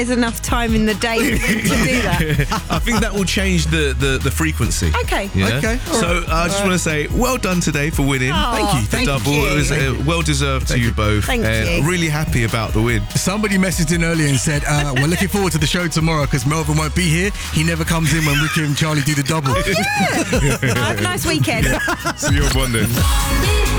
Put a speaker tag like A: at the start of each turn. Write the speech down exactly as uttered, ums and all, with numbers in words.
A: There's enough time in the day to do that.
B: I think that will change the, the, the frequency.
A: Okay.
B: Yeah?
C: Okay, all
B: So
C: right.
B: uh, I just
C: All
B: want to say, well done today for winning.
A: Oh,
C: Thank you,
B: The
C: thank
B: double.
A: you.
B: It was uh, well deserved to you both.
A: Thank
B: and
A: you.
B: really happy about the win.
C: Somebody messaged in earlier and said, uh, we're looking forward to the show tomorrow because Melvin won't be here. He never comes in when Ricky and Charlie do the double.
A: Yeah. Have a nice weekend.
B: See you on Monday.